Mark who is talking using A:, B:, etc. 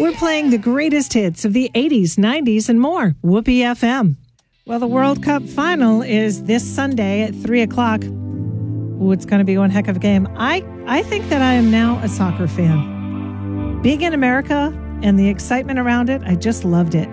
A: We're playing the greatest hits of the 80s, 90s, and more. Whoopee FM. Well, the World Cup final is this Sunday at 3 o'clock. Ooh, it's going to be one heck of a game. I think that I am now a soccer fan. Being in America and the excitement around it, I just loved it.